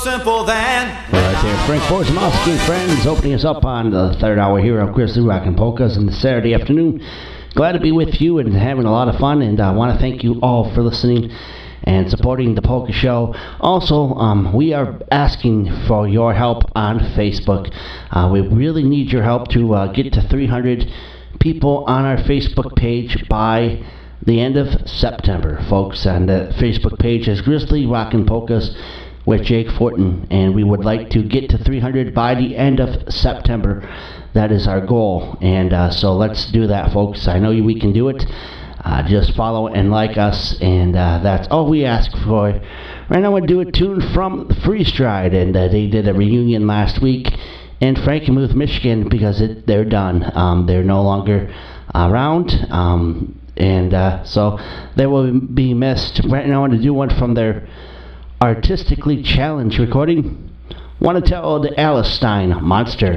simple than. Right there, Frank Borzamowski and friends opening us up on the third hour here on Grizzly Rockin' Polkas on the Saturday afternoon. Glad to be with you and having a lot of fun, and I want to thank you all for listening and supporting the Polka Show. Also, we are asking for your help on Facebook. We really need your help to get to 300 people on our Facebook page by the end of September, folks. And the Facebook page is Grizzly Rockin' Polkas with Jake Fortin, and we would like to get to 300 by the end of September. That is our goal, and so let's do that, folks. I know we can do it. Just follow and like us, and that's all we ask for. Right now, we'll do a tune from Free Stride, and they did a reunion last week in Frankenmuth, Michigan, because they're done. They're no longer around, and so they will be missed. Right now, I want to do one from their Artistically Challenged recording. Want to tell the Alice Stein Monster.